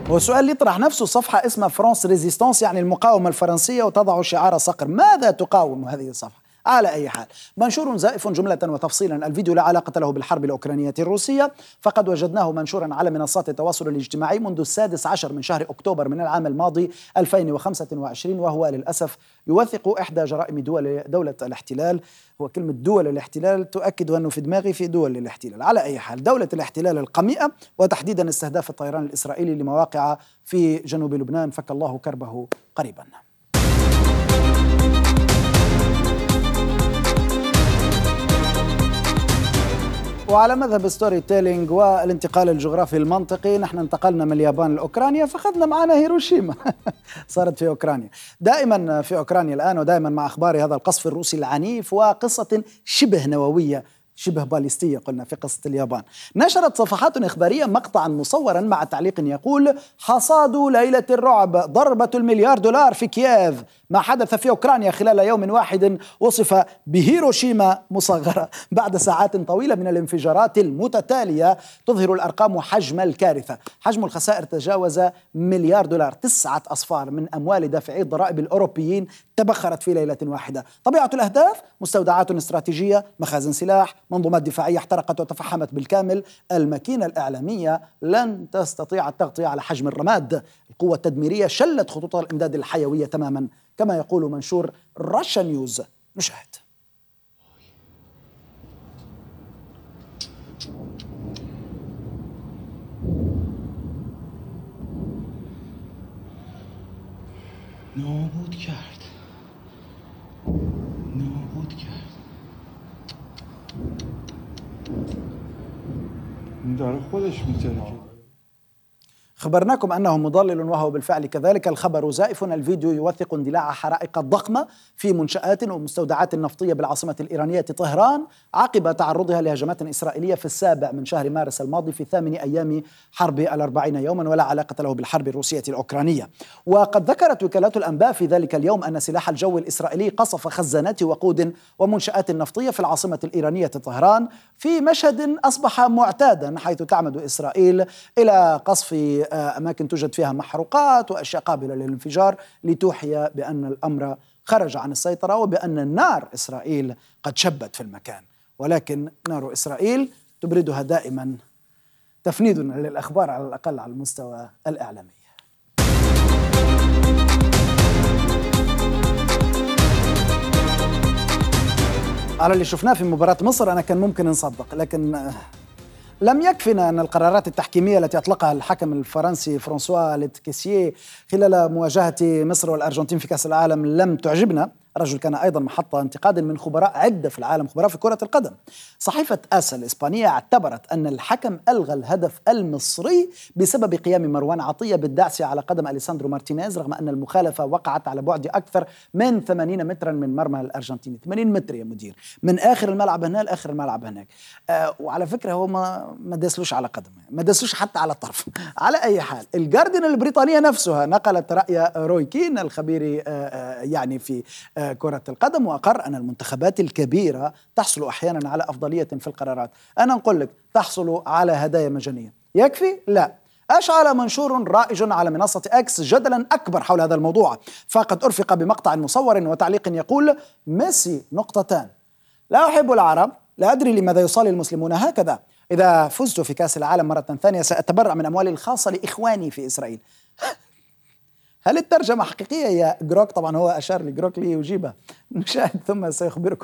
والسؤال يطرح نفسه. صفحة اسمها فرانس ريزيستانس، يعني المقاومة الفرنسية، وتضع شعار صقر. ماذا تقاوم هذه الصفحة؟ على أي حال، منشور زائف جملة وتفصيلا. الفيديو لا علاقة له بالحرب الأوكرانية الروسية، فقد وجدناه منشورا على منصات التواصل الاجتماعي منذ 16 من شهر أكتوبر من العام الماضي 2025، وهو للأسف يوثق إحدى جرائم دولة الاحتلال. هو كلمة دول الاحتلال تؤكد أنه في دماغي في دول الاحتلال. على أي حال، دولة الاحتلال القميئة، وتحديدا استهداف الطيران الإسرائيلي لمواقع في جنوب لبنان، فك الله كربه قريبا. وعلى مذهب ستوري تيلينج والانتقال الجغرافي المنطقي، نحن انتقلنا من اليابان لأوكرانيا، فأخذنا معنا هيروشيما. صارت في أوكرانيا. دائما في أوكرانيا الآن، ودائما مع أخبار هذا القصف الروسي العنيف وقصة شبه نووية، شبه باليستية قلنا في قصة اليابان. نشرت صفحات إخبارية مقطعا مصورا مع تعليق يقول: حصاد ليلة الرعب، ضربة $1,000,000,000 في كييف. ما حدث في أوكرانيا خلال يوم واحد وصف بهيروشيما مصغرة بعد ساعات طويلة من الانفجارات المتتالية. تظهر الأرقام حجم الكارثة. حجم الخسائر تجاوز $1,000,000,000، 9 أصفار من أموال دافعي الضرائب الأوروبيين تبخرت في ليلة واحدة. طبيعة الأهداف: مستودعات استراتيجية، مخازن سلاح، منظومات دفاعية احترقت وتفحمت بالكامل. الماكينة الإعلامية لن تستطيع التغطية على حجم الرماد. القوة التدميرية شلت خطوط الإمداد الحيوية تماما، كما يقول منشور راشا نيوز. نشاهد. نابود کرد. داره خودش میتره. خبرناكم أنه مضلل، وهو بالفعل كذلك. الخبر زائف. الفيديو يوثق اندلاع حرائق ضخمة في منشآت ومستودعات نفطية بالعاصمة الإيرانية طهران عقب تعرضها لهجمات إسرائيلية في 7 من شهر مارس الماضي، في 8 أيام حرب 40 يوما، ولا علاقة له بالحرب الروسية الأوكرانية. وقد ذكرت وكالات الأنباء في ذلك اليوم أن سلاح الجو الإسرائيلي قصف خزانات وقود ومنشآت نفطية في العاصمة الإيرانية طهران، في مشهد أصبح معتادا، حيث تعمد إسرائيل إلى قصف أماكن توجد فيها محروقات وأشياء قابلة للانفجار، لتوحي بأن الأمر خرج عن السيطرة، وبأن نار إسرائيل قد شبت في المكان. ولكن نار إسرائيل تبردها دائما تفنيدنا للأخبار، على الأقل على المستوى الإعلامي. على اللي شفناه في مباراة مصر أنا كان ممكن نصدق، لكن لم يكفنا أن القرارات التحكيمية التي أطلقها الحكم الفرنسي فرانسوا لتكيسيه خلال مواجهة مصر والأرجنتين في كأس العالم لم تعجبنا. الرجل كان أيضا محط انتقاد من خبراء عدة في العالم، خبراء في كرة القدم. صحيفة آسا الإسبانية اعتبرت أن الحكم ألغى الهدف المصري بسبب قيام مروان عطية بالدعسة على قدم أليساندرو مارتينيز، رغم أن المخالفة وقعت على بعد أكثر من 80 مترا من مرمى الأرجنتيني. 80 متر يا مدير، من آخر الملعب هنا لآخر الملعب هناك. وعلى فكرة هو ما داسلوش على قدمه، ما داسلوش حتى على الطرف. على أي حال، الجارديان البريطانية نفسها نقلت رأي روي كين الخبير يعني في كرة القدم، وأقر أن المنتخبات الكبيرة تحصل أحيانا على أفضلية في القرارات. أنا نقول لك تحصل على هدايا مجانية، يكفي؟ لا. أشعل منشور رائج على منصة إكس جدلا أكبر حول هذا الموضوع، فقد أرفق بمقطع مصور وتعليق يقول: ميسي نقطتان، لا أحب العرب، لا أدري لماذا يصلي المسلمون هكذا، إذا فزت في كأس العالم مرة ثانية سأتبرع من أموالي الخاصة لإخواني في إسرائيل. هل الترجمة حقيقية يا جروك؟ طبعا هو أشار لجروك ليجيبها. نشاهد ثم سيخبركم.